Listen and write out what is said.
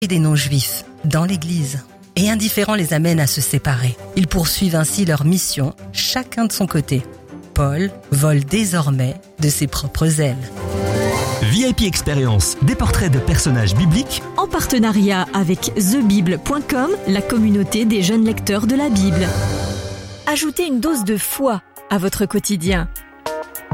et des non-juifs dans l'Église. Et indifférents les amènent à se séparer. Ils poursuivent ainsi leur mission, chacun de son côté. Paul vole désormais de ses propres ailes. VIP Experience, des portraits de personnages bibliques en partenariat avec thebible.com, la communauté des jeunes lecteurs de la Bible. Ajoutez une dose de foi à votre quotidien